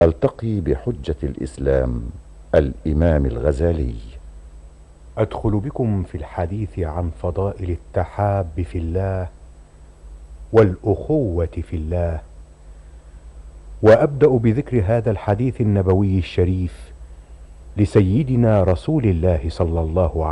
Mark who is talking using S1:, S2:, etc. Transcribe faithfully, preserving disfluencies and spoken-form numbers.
S1: ألتقي بحجة الإسلام الإمام الغزالي.
S2: أدخل بكم في الحديث عن فضائل التحاب في الله والأخوة في الله، وأبدأ بذكر هذا الحديث النبوي الشريف لسيدنا رسول الله صلى الله عليه وسلم